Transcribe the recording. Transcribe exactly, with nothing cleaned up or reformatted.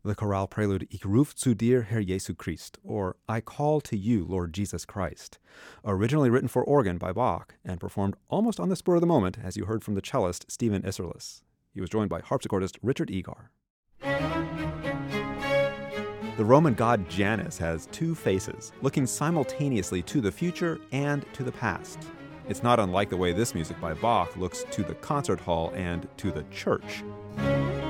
The chorale prelude Ich ruf zu dir, Herr Jesu Christ, or I call to you, Lord Jesus Christ, originally written for organ by Bach and performed almost on the spur of the moment, as you heard from the cellist Stephen Isserlis. He was joined by harpsichordist Richard Egar. The Roman god Janus has two faces, looking simultaneously to the future and to the past. It's not unlike the way this music by Bach looks to the concert hall and to the church.